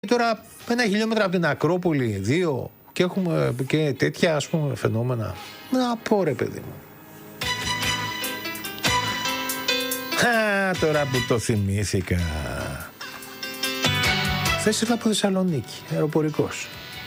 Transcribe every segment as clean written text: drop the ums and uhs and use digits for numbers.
τώρα 1 χιλιόμετρο από την Ακρόπολη, 2, και έχουμε και τέτοια, ας πούμε, φαινόμενα. Να πω, ρε παιδί μου. Τώρα που το θυμήθηκα. Χθες ήρθα από Θεσσαλονίκη, αεροπορικός.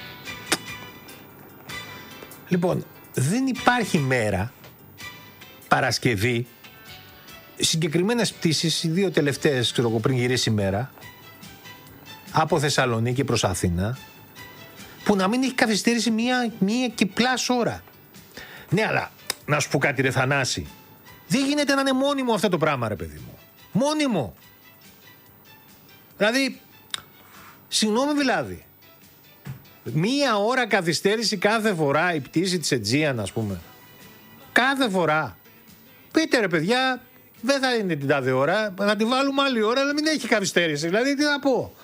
Λοιπόν, δεν υπάρχει μέρα, Παρασκευή, συγκεκριμένες πτήσεις, οι 2 τελευταίες, ξέρω εγώ, πριν γυρίσει η μέρα, από Θεσσαλονίκη προς Αθήνα, που να μην έχει καθυστέρηση μία και πλάς ώρα. Ναι, αλλά να σου πω κάτι, ρε Θανάση, δεν γίνεται να είναι μόνιμο αυτό το πράγμα, ρε παιδί μου. Μόνιμο. Δηλαδή, συγγνώμη δηλαδή, 1 ώρα καθυστέρηση κάθε φορά η πτήση της Aegean, ας πούμε. Κάθε φορά. Πείτε, ρε παιδιά, δεν θα είναι την τάδε ώρα, θα τη βάλουμε άλλη ώρα, αλλά μην έχει καθυστέρηση. Δηλαδή, τι να πω.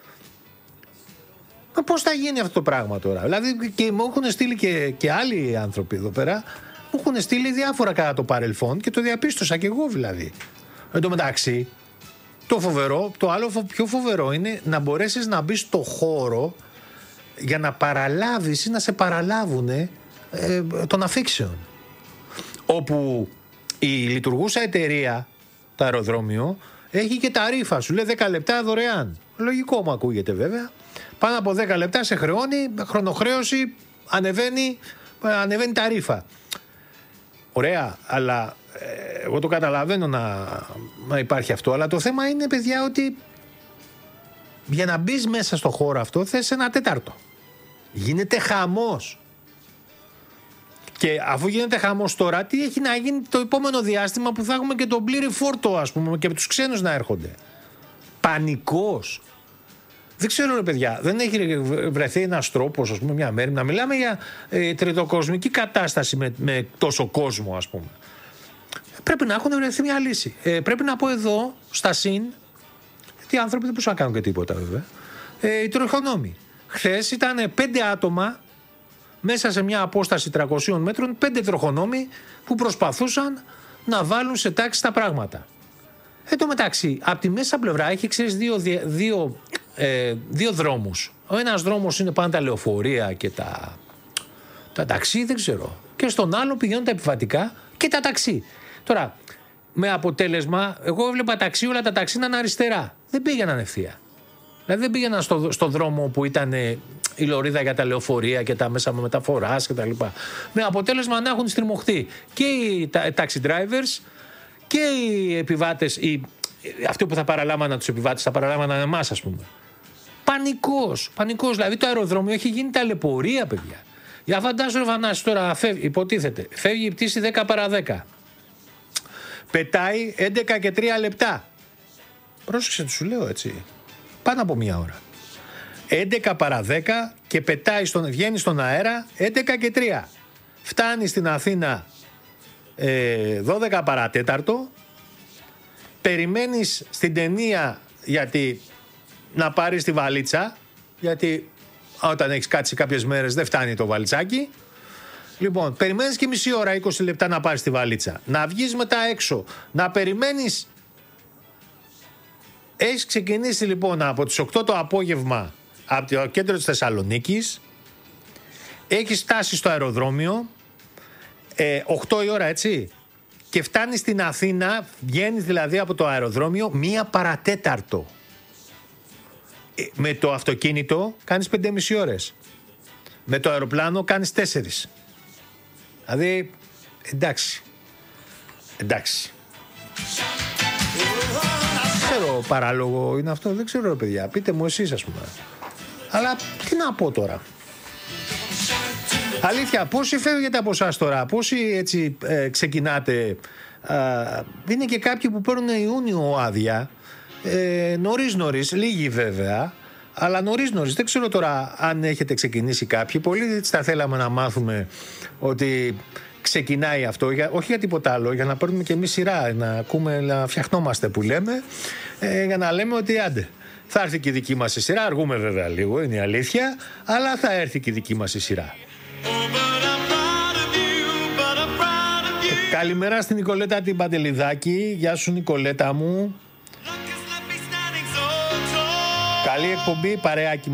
Πώς θα γίνει αυτό το πράγμα τώρα? Δηλαδή, και μου έχουν στείλει και άλλοι άνθρωποι εδώ πέρα, μου έχουν στείλει διάφορα κατά το παρελθόν και το διαπίστωσα και εγώ δηλαδή. Εν τω μεταξύ, το φοβερό, το άλλο πιο φοβερό είναι να μπορέσεις να μπεις στο χώρο για να παραλάβεις ή να σε παραλάβουν των αφήξεων. Όπου η λειτουργούσα εταιρεία, το αεροδρόμιο, έχει και τα ρήφα, σου λέει 10 λεπτά δωρεάν. Λογικό μου ακούγεται βέβαια. Πάνω από 10 λεπτά σε χρεώνει, χρονοχρέωση, ανεβαίνει τα ρήφα. Ωραία, αλλά εγώ το καταλαβαίνω να υπάρχει αυτό, αλλά το θέμα είναι, παιδιά, ότι για να μπεις μέσα στο χώρο αυτό θες 1/4. Γίνεται χαμός. Και αφού γίνεται χαμός τώρα, τι έχει να γίνει το επόμενο διάστημα που θα έχουμε και τον πλήρη φόρτο, ας πούμε, και τους ξένους να έρχονται? Πανικός. Δεν ξέρω, ρε παιδιά, δεν έχει βρεθεί ένας τρόπος, ας πούμε, μια μέρα να μιλάμε για τριτοκοσμική κατάσταση με τόσο κόσμο, ας πούμε. Πρέπει να έχουν βρεθεί μια λύση. Πρέπει να πω εδώ, στα ΣΥΝ, γιατί οι άνθρωποι δεν μπορούσαν να κάνουν και τίποτα, βέβαια. Οι τροχονόμοι. Χθες ήταν 5 άτομα μέσα σε μια απόσταση 300 μέτρων, 5 τροχονόμοι που προσπαθούσαν να βάλουν σε τάξη τα πράγματα. Εν τω μεταξύ, από τη μέσα πλευρά έχει, ξέρεις, δύο δρόμους. Ο ένας δρόμος είναι πάντα τα λεωφορεία και τα ταξί, δεν ξέρω. Και στον άλλο πηγαίνουν τα επιβατικά και τα ταξί. Τώρα, με αποτέλεσμα, εγώ έβλεπα ταξί, όλα τα ταξί να είναι αριστερά. Δεν πήγαιναν ευθεία. Δηλαδή δεν πήγαιναν στο δρόμο που ήταν η λωρίδα για τα λεωφορεία και τα μέσα μεταφοράς κτλ. Με αποτέλεσμα να έχουν στριμωχτεί και οι taxi drivers και οι επιβάτες, αυτοί που θα παραλάμβαναν τους επιβάτες, θα παραλάμβαναν εμάς, ας πούμε. Πανικός. Δηλαδή το αεροδρόμιο έχει γίνει ταλαιπωρία, παιδιά. Για φαντάσου, ρε Βανάση, τώρα υποτίθεται, φεύγει η πτήση 10 παρά 10. Πετάει 11 και 3 λεπτά. Πρόσεξε τι σου λέω, έτσι. Πάνω από 1 ώρα. 11 παρά 10 και βγαίνει στον αέρα 11 και 3. Φτάνει στην Αθήνα 12 παρά 4. Περιμένεις στην ταινία γιατί να πάρεις τη βαλίτσα, γιατί όταν έχεις κάτσει κάποιες μέρες δεν φτάνει το βαλιτσάκι. Λοιπόν, περιμένεις και μισή ώρα, 20 λεπτά να πάρεις τη βαλίτσα. Να βγεις μετά έξω, να περιμένεις. Έχεις ξεκινήσει λοιπόν από τις 8 το απόγευμα από το κέντρο της Θεσσαλονίκης. Έχεις φτάσει στο αεροδρόμιο 8 η ώρα, έτσι. Και φτάνεις στην Αθήνα, βγαίνεις δηλαδή από το αεροδρόμιο 1 παρά 4. Με το αυτοκίνητο κάνεις 5,5 ώρες. Με το αεροπλάνο κάνεις 4. Δηλαδή, εντάξει. Δεν ξέρω, παράλογο είναι αυτό, δεν ξέρω, παιδιά. Πείτε μου εσείς, ας πούμε. Αλλά τι να πω τώρα. Αλήθεια, πόσοι φεύγετε από εσάς τώρα, πόσοι έτσι ξεκινάτε? Είναι και κάποιοι που παίρνουν Ιούνιο άδεια, νωρίς, λίγοι βέβαια, αλλά νωρίς. Δεν ξέρω τώρα αν έχετε ξεκινήσει κάποιοι. Πολύ θα θέλαμε να μάθουμε ότι ξεκινάει αυτό, όχι για τίποτα άλλο, για να παίρνουμε και εμείς σειρά, να ακούμε, να φτιαχνόμαστε που λέμε, για να λέμε ότι άντε, θα έρθει και η δική μας η σειρά. Αργούμε βέβαια λίγο, είναι η αλήθεια, αλλά θα έρθει και η δική μας η σειρά. Καλημέρα στην Νικολέτα την Παντελιδάκη. Γεια σου, Νικολέτα μου. Καλή εκπομπή, παρεάκι.